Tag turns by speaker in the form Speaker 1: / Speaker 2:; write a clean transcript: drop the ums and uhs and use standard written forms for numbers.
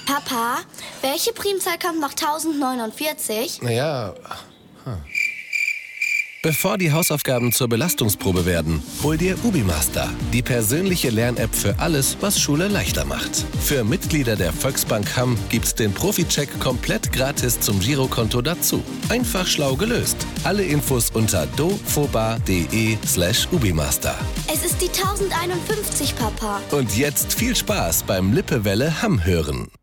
Speaker 1: Papa, welche Primzahl kommt nach 1049?
Speaker 2: Naja.
Speaker 3: Bevor die Hausaufgaben zur Belastungsprobe werden, hol dir UbiMaster, die persönliche Lern-App für alles, was Schule leichter macht. Für Mitglieder der Volksbank Hamm gibt's den Profi-Check komplett gratis zum Girokonto dazu. Einfach schlau gelöst. Alle Infos unter dofoba.de/UbiMaster.
Speaker 1: Es ist die 1051, Papa.
Speaker 3: Und jetzt viel Spaß beim Lippewelle Hamm hören.